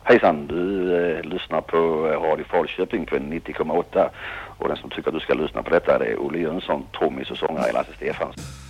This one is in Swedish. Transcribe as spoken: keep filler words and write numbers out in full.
Hejsan, du eh, lyssnar på Radio Falköping på nittio komma åtta och den som tycker att du ska lyssna på detta är Olle Jönsson, trummis och sångare i Lasse Stefans.